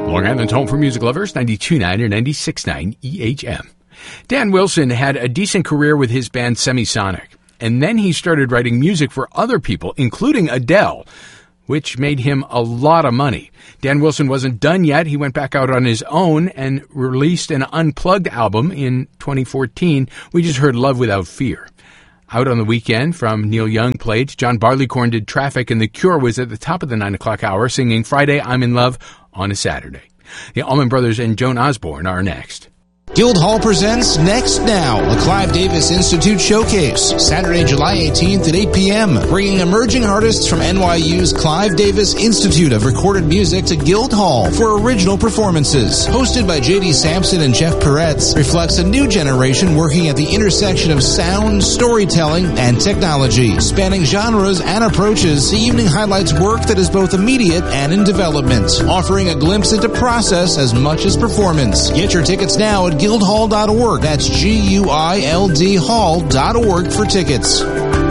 Long Island's home for music lovers, 92.9 or 96.9 EHM. Dan Wilson had a decent career with his band Semisonic, and then he started writing music for other people, including Adele, which made him a lot of money. Dan Wilson wasn't done yet. He went back out on his own and released an unplugged album in 2014. We just heard Love Without Fear. Out on the weekend from Neil Young played. John Barleycorn did Traffic, and The Cure was at the top of the 9 o'clock hour singing Friday I'm in Love on a Saturday. The Allman Brothers and Joan Osborne are next. Guildhall presents Next Now, a Clive Davis Institute showcase, Saturday, July 18th at 8 p.m., bringing emerging artists from NYU's Clive Davis Institute of Recorded Music to Guildhall for original performances. Hosted by J.D. Sampson and Jeff Peretz, reflects a new generation working at the intersection of sound, storytelling, and technology. Spanning genres and approaches, the evening highlights work that is both immediate and in development, offering a glimpse into process as much as performance. Get your tickets now at Guildhall.org. That's G-U-I-L-D Hall.org for tickets.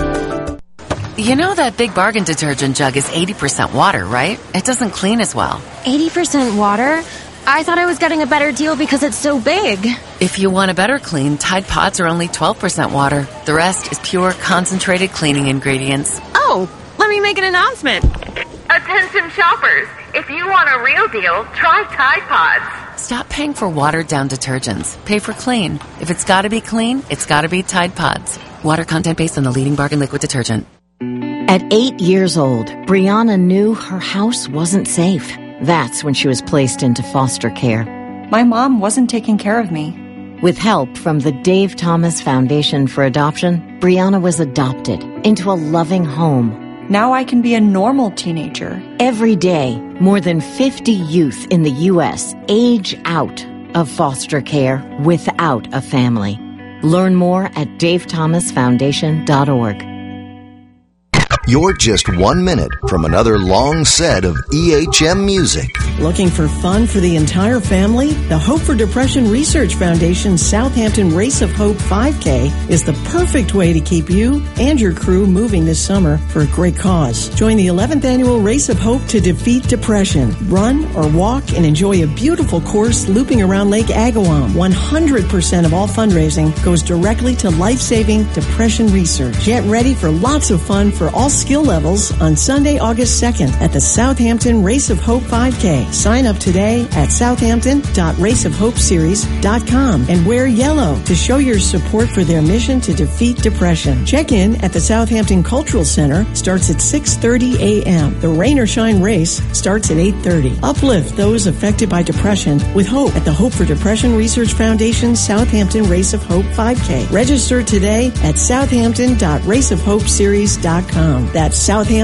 You know that Big Bargain detergent jug is 80% water, right? It doesn't clean as well. 80% water? I thought I was getting a better deal because it's so big. If you want a better clean, Tide Pods are only 12% water. The rest is pure, concentrated cleaning ingredients. Oh, let me make an announcement. Attention shoppers, if you want a real deal, try Tide Pods. Stop paying for watered-down detergents. Pay for clean. If it's gotta be clean, it's gotta be Tide Pods. Water content based on the leading Bargain liquid detergent. At 8 years old, Brianna knew her house wasn't safe. That's when she was placed into foster care. My mom wasn't taking care of me. With help from the Dave Thomas Foundation for Adoption, Brianna was adopted into a loving home. Now I can be a normal teenager. Every day, more than 50 youth in the U.S. age out of foster care without a family. Learn more at davethomasfoundation.org. You're just 1 minute from another long set of EHM music. Looking for fun for the entire family? The Hope for Depression Research Foundation's Southampton Race of Hope 5K is the perfect way to keep you and your crew moving this summer for a great cause. Join the 11th annual Race of Hope to defeat depression. Run or walk and enjoy a beautiful course looping around Lake Agawam. 100% of all fundraising goes directly to life-saving depression research. Get ready for lots of fun for all skill levels on Sunday, August 2nd at the Southampton Race of Hope 5K. Sign up today at southampton.raceofhopeseries.com and wear yellow to show your support for their mission to defeat depression. Check in at the Southampton Cultural Center. Starts at 6:30 a.m. The Rain or Shine race starts at 8:30. Uplift those affected by depression with hope at the Hope for Depression Research Foundation Southampton Race of Hope 5K. Register today at southampton.raceofhopeseries.com. That's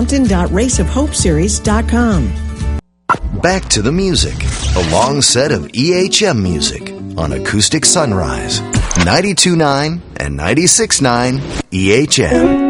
southampton.raceofhopeseries.com. Back to the music. A long set of EHM music on Acoustic Sunrise. 92.9 and 96.9 EHM.